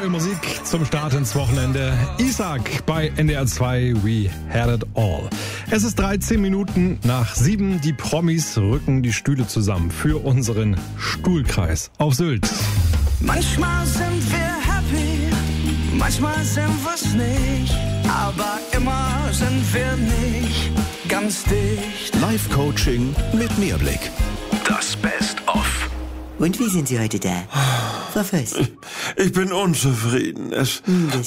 Neue Musik zum Start ins Wochenende. Isaac bei NDR 2, We Had It All. Es ist 13 Minuten nach 7. Die Promis rücken die Stühle zusammen für unseren Stuhlkreis auf Sylt. Manchmal sind wir happy, manchmal sind wir's nicht, aber immer sind wir nicht ganz dicht. Live-Coaching mit Mehrblick. Das Best-of. Und wie sind Sie heute da? Frau Voss? Ich bin unzufrieden. Was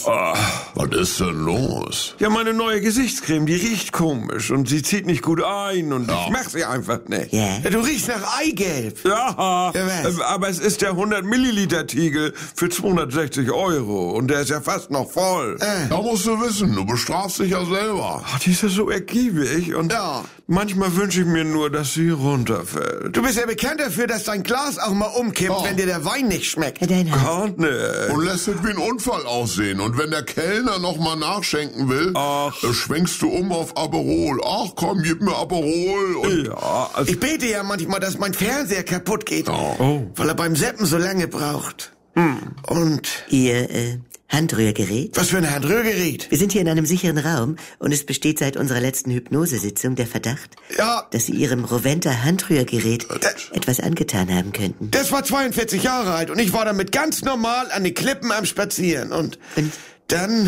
ist denn los? Ja, meine neue Gesichtscreme, die riecht komisch und sie zieht nicht gut ein und ich mach sie einfach nicht. Ja? Du riechst nach Eigelb. Ja, Ja, was? aber es ist der 100 Milliliter Tiegel für 260 € und der ist ja fast noch voll. Da musst du wissen, du bestrafst dich ja selber. Ach, die ist ja so ergiebig und manchmal wünsche ich mir nur, dass sie runterfällt. Du bist ja bekannt dafür, dass dein Glas auch mal umkippt, wenn dir der Wein nicht schmeckt. Herr Deinhardt. Gar nicht. Und lässt es wie ein Unfall aussehen. Und wenn der Kellner noch mal nachschenken will, schwenkst du um auf Aperol. Ach komm, gib mir Aperol. Und Ja, also Ich bete ja manchmal, dass mein Fernseher kaputt geht, weil er beim Seppen so lange braucht. Und Ihr Handrührgerät? was für ein Handrührgerät. Wir sind hier in einem sicheren Raum und es besteht seit unserer letzten Hypnosesitzung der Verdacht, Ja, dass Sie Ihrem Roventa Handrührgerät etwas angetan haben könnten. das war 42 Jahre alt und ich war damit ganz normal an den Klippen am Spazieren. Und dann...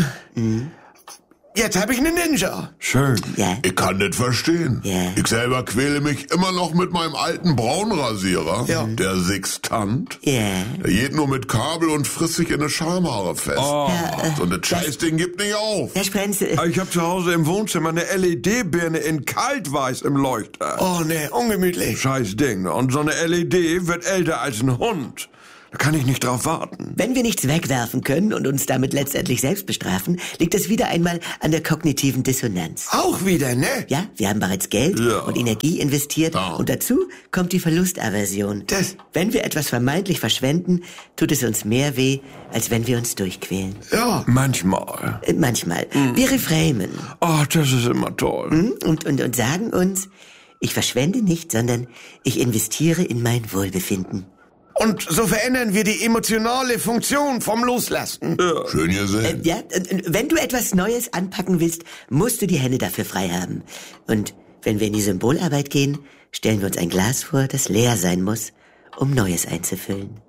Jetzt habe ich einen Ninja. schön. Ja? ich kann das verstehen. Ja. Ich selber quäle mich immer noch mit meinem alten Braunrasierer, Ja. der Sextant. Ja. Der geht nur mit Kabel und frisst sich in eine Schamhaare fest. So das Scheißding gibt nicht auf. Herr Sprenz, Ich habe zu Hause im Wohnzimmer eine LED-Birne in kaltweiß im Leuchter. Oh ne, ungemütlich. Scheiß Ding. Und so eine LED wird älter als ein Hund. Da kann ich nicht drauf warten. wenn wir nichts wegwerfen können und uns damit letztendlich selbst bestrafen, liegt es wieder einmal an der kognitiven Dissonanz. Auch wieder, ne? Ja, wir haben bereits Geld und Energie investiert und dazu kommt die Verlustaversion. Wenn wir etwas vermeintlich verschwenden, tut es uns mehr weh, als wenn wir uns durchquälen. Ja. Manchmal. Manchmal. Wir reframen Oh, das ist immer toll. und sagen uns, ich verschwende nicht, sondern ich investiere in mein Wohlbefinden. Und so verändern wir die emotionale Funktion vom Loslassen. Schön gesehen. Ja, und wenn du etwas Neues anpacken willst, musst du die Hände dafür frei haben. Und wenn wir in die Symbolarbeit gehen, stellen wir uns ein Glas vor, das leer sein muss, um Neues einzufüllen.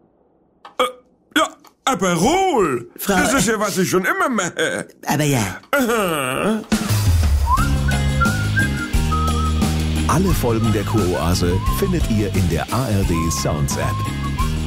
Ja, Aperol. Frau- Das ist ja, was ich schon immer mache. Aber ja, Alle Folgen der Kuroase findet ihr in der ARD Sounds App.